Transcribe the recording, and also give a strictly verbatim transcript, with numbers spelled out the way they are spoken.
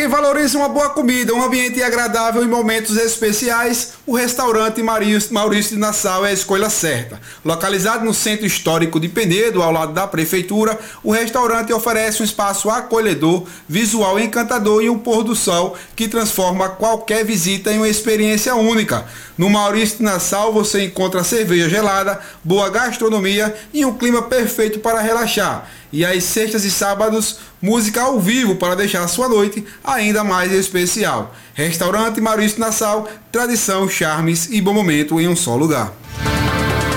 quem valoriza uma boa comida, um ambiente agradável e momentos especiais, o restaurante Maurício de Nassau é a escolha certa. Localizado no centro histórico de Penedo, ao lado da prefeitura, o restaurante oferece um espaço acolhedor, visual encantador e um pôr do sol que transforma qualquer visita em uma experiência única. No Maurício de Nassau você encontra cerveja gelada, boa gastronomia e um clima perfeito para relaxar. E às sextas e sábados, música ao vivo para deixar a sua noite ainda mais especial. Restaurante Maurício de Nassau, tradição, charmes e bom momento em um só lugar.